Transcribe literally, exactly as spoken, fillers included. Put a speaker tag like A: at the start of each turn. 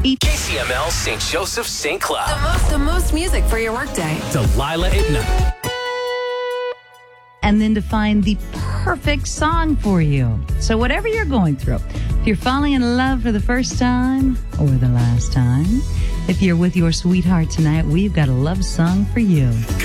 A: K C M L Saint Joseph Saint Cloud.
B: The most, the most music for your workday.
A: Delilah Ibna.
C: And then to find the perfect song for you. So whatever you're going through, if you're falling in love for the first time or the last time, if you're with your sweetheart tonight, we've got a love song for you.